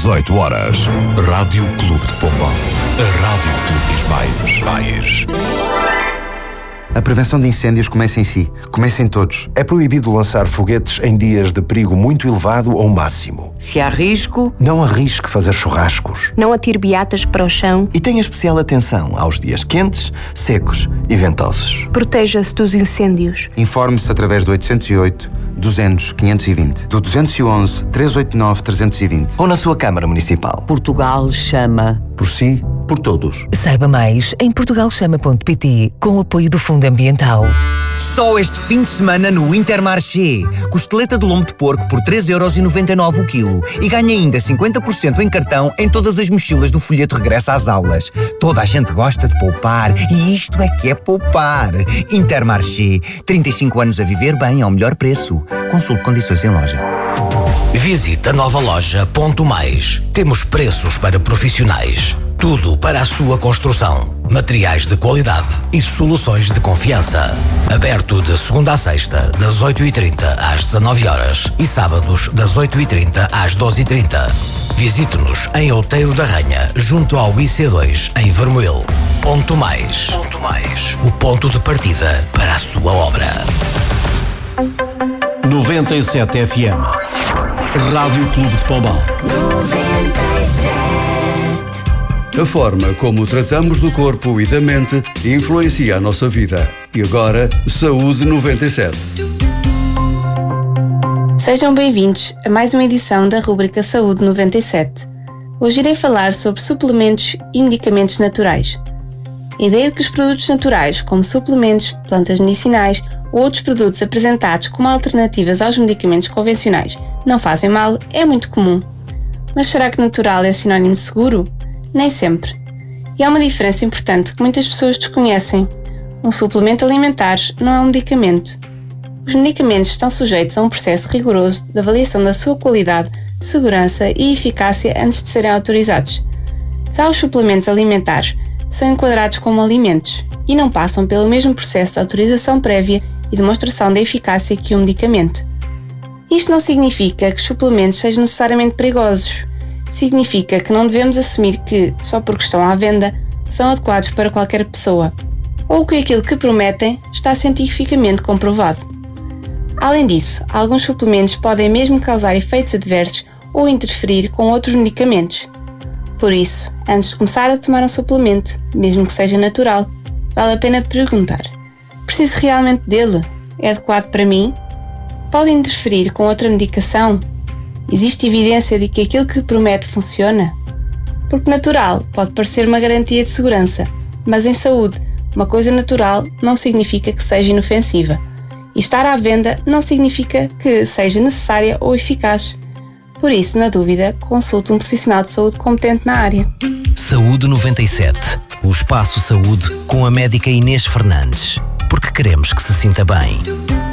18 horas. Rádio Clube de Pombal. A rádio que lhe diz mais. A prevenção de incêndios começa em si. Começa em todos. É proibido lançar foguetes em dias de perigo muito elevado ou máximo. Se há risco, não arrisque fazer churrascos. Não atire beatas para o chão. E tenha especial atenção aos dias quentes, secos e ventosos. Proteja-se dos incêndios. Informe-se através do 808 200 520, do 211 389 320 ou na sua Câmara Municipal. Portugal chama. Por si, por todos. Saiba mais em portugalchama.pt, com o apoio do Fundo Ambiental. Só este fim de semana no Intermarché. Costeleta de lombo de porco por 3,99€ o quilo. E ganha ainda 50% em cartão em todas as mochilas do folheto Regressa às Aulas. Toda a gente gosta de poupar e isto é que é poupar. Intermarché. 35 anos a viver bem ao melhor preço. Consulte condições em loja. Visite a nova loja Ponto Mais. Temos preços para profissionais. Tudo para a sua construção. Materiais de qualidade e soluções de confiança. Aberto de segunda a sexta, das 8h30 às 19 horas e sábados das 8h30 às 12h30. Visite-nos em Outeiro da Ranha, junto ao IC2, em Vermoil. Ponto Mais. Ponto Mais. O ponto de partida para a sua obra. 97 FM. Rádio Clube de Pombal. 97. A forma como tratamos do corpo e da mente influencia a nossa vida. E agora, Saúde 97. Sejam bem-vindos a mais uma edição da rubrica Saúde 97. Hoje irei falar sobre suplementos e medicamentos naturais. A ideia de que os produtos naturais, como suplementos, plantas medicinais ou outros produtos apresentados como alternativas aos medicamentos convencionais, não fazem mal, é muito comum. Mas será que natural é sinónimo de seguro? Nem sempre. E há uma diferença importante que muitas pessoas desconhecem. Um suplemento alimentar não é um medicamento. Os medicamentos estão sujeitos a um processo rigoroso de avaliação da sua qualidade, segurança e eficácia antes de serem autorizados. Já os suplementos alimentares são enquadrados como alimentos e não passam pelo mesmo processo de autorização prévia e demonstração da eficácia que um medicamento. Isto não significa que os suplementos sejam necessariamente perigosos. Significa que não devemos assumir que, só porque estão à venda, são adequados para qualquer pessoa, ou que aquilo que prometem está cientificamente comprovado. Além disso, alguns suplementos podem mesmo causar efeitos adversos ou interferir com outros medicamentos. Por isso, antes de começar a tomar um suplemento, mesmo que seja natural, vale a pena perguntar: preciso realmente dele? É adequado para mim? Pode interferir com outra medicação? Existe evidência de que aquilo que promete funciona? Porque natural pode parecer uma garantia de segurança, mas em saúde, uma coisa natural não significa que seja inofensiva. E estar à venda não significa que seja necessária ou eficaz. Por isso, na dúvida, consulte um profissional de saúde competente na área. Saúde 97. O Espaço Saúde com a médica Inês Fernandes. Porque queremos que se sinta bem.